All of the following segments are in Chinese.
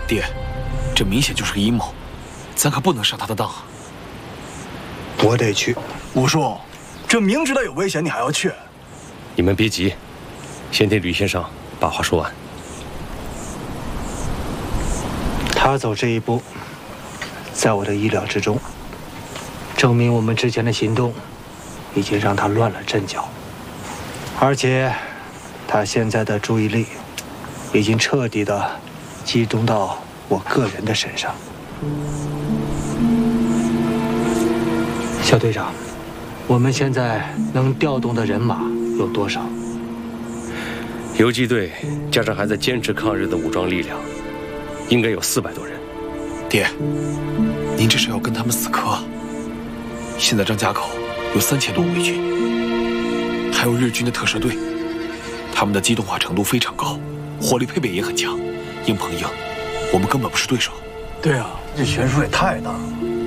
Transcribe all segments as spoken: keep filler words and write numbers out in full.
爹，这明显就是个阴谋，咱可不能上他的当啊！ 我得去。 五叔，这明知道有危险，你还要去？ 你们别急，先听吕先生把话说完。 他走这一步，在我的意料之中，证明我们之前的行动已经让他乱了阵脚，而且他现在的注意力已经彻底的集中到我个人的身上。小队长，我们现在能调动的人马有多少？ 游击队加上还在坚持抗日的武装力量，应该有四百多人。 爹，您这是要跟他们死磕？现在张家口有三千多伪军，还有日军的特摄队，他们的机动化程度非常高，火力配备也很强，硬碰硬，我们根本不是对手。 对啊，这悬殊也太大了。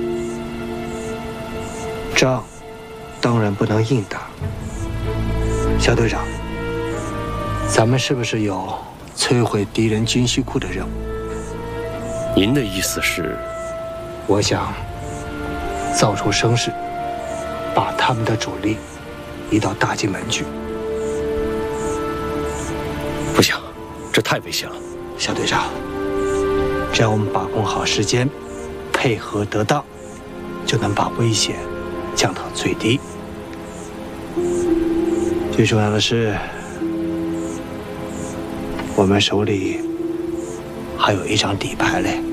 仗当然不能硬打。小队长，咱们是不是有摧毁敌人军需库的任务？ 您的意思是？ 我想造出声势，把他们的主力移到大金门去。 不行，这太危险了。 小队长，只要我们把控好时间，配合得当，就能把危险降到最低。最重要的是，我们手里还有一张底牌嘞。